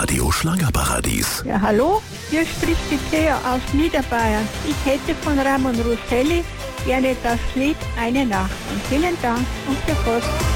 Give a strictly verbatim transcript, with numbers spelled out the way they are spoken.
Radio Schlagerparadies. Ja, hallo, hier spricht die Thea aus Niederbayern. Ich hätte von Ramon Rosselli gerne das Lied Eine Nacht. Und vielen Dank und für Post.